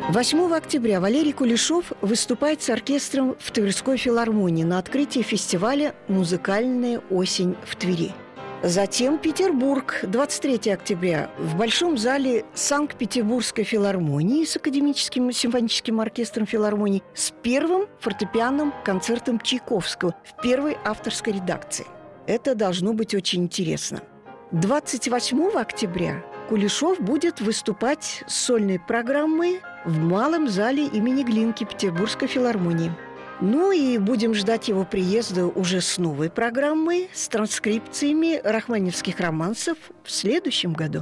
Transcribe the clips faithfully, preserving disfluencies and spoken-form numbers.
восьмого октября Валерий Кулешов выступает с оркестром в Тверской филармонии на открытии фестиваля «Музыкальная осень» в Твери. Затем Петербург, двадцать третьего октября, в Большом зале Санкт-Петербургской филармонии с Академическим симфоническим оркестром филармонии с первым фортепианным концертом Чайковского в первой авторской редакции. Это должно быть очень интересно. двадцать восьмого октября Кулешов будет выступать с сольной программой в Малом зале имени Глинки Петербургской филармонии. Ну и будем ждать его приезда уже с новой программой, с транскрипциями рахманинских романсов в следующем году.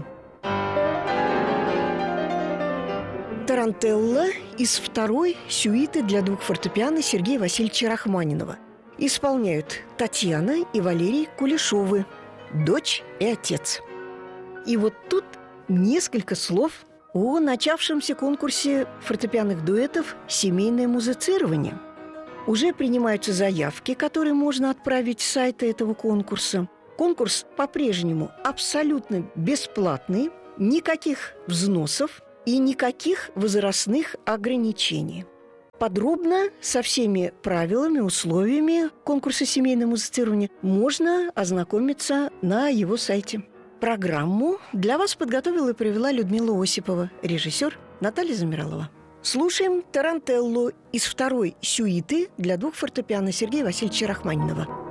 Тарантелла из второй сюиты для двух фортепиано Сергея Васильевича Рахманинова. Исполняют Татьяна и Валерий Кулешовы, дочь и отец. И вот тут несколько слов о начавшемся конкурсе фортепианных дуэтов «Семейное музицирование». Уже принимаются заявки, которые можно отправить с сайта этого конкурса. Конкурс по-прежнему абсолютно бесплатный, никаких взносов и никаких возрастных ограничений. Подробно со всеми правилами, условиями конкурса «Семейное музицирование» можно ознакомиться на его сайте. Программу для вас подготовила и провела Людмила Осипова, режиссер Наталья Замиралова. Слушаем тарантеллу из второй сюиты для двух фортепиано Сергея Васильевича Рахманинова.